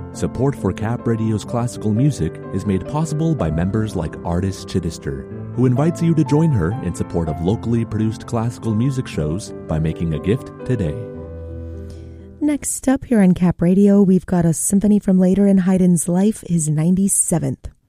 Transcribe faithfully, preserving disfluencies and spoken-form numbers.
Support for Cap Radio's classical music is made possible by members like Artist Chittister, who invites you to join her in support of locally produced classical music shows by making a gift today. Next up here on Cap Radio, we've got a symphony from later in Haydn's life, his ninety-seventh.